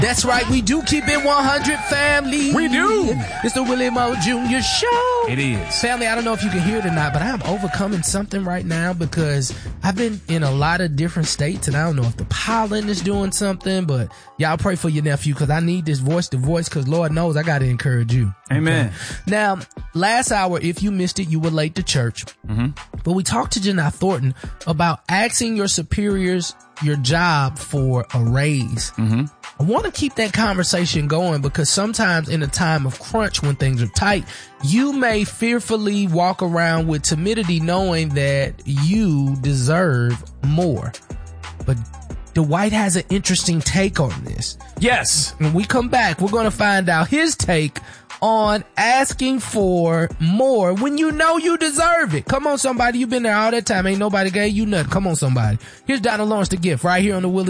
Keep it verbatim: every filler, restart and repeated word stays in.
That's right, we do keep it one hundred, family. We do. It's the Willie Mo Junior Show. It is. Family, I don't know if you can hear it or not, but I am overcoming something right now because I've been in a lot of different states, and I don't know if the pollen is doing something, but y'all pray for your nephew because I need this voice to voice because Lord knows I got to encourage you. Amen. Okay? Now, last hour, if you missed it, you were late to church. Mm-hmm. But we talked to Janai Thornton about asking your superiors your job for a raise. Mm-hmm. I want to keep that conversation going because sometimes in a time of crunch when things are tight, you may fearfully walk around with timidity knowing that you deserve more. But Dwight has an interesting take on this. Yes. When we come back, we're going to find out his take on asking for more when you know you deserve it. Come on, somebody. You've been there all that time. Ain't nobody gave you nothing. Come on, somebody. Here's Donald Lawrence, The Gift, right here on the Willie